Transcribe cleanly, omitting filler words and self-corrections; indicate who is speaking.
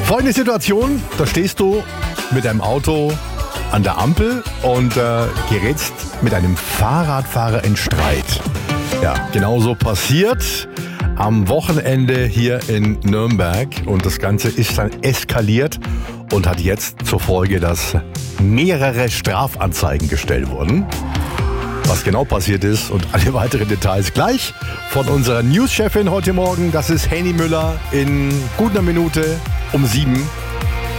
Speaker 1: Folgende Situation, da stehst du mit deinem Auto an der Ampel und gerätst mit einem Fahrradfahrer in Streit. Ja, genauso passiert am Wochenende hier in Nürnberg und das Ganze ist dann eskaliert und hat jetzt zur Folge, dass mehrere Strafanzeigen gestellt wurden. Was genau passiert ist und alle weiteren Details gleich von unserer News-Chefin heute Morgen. Das ist Henny Müller in gut einer Minute um 7.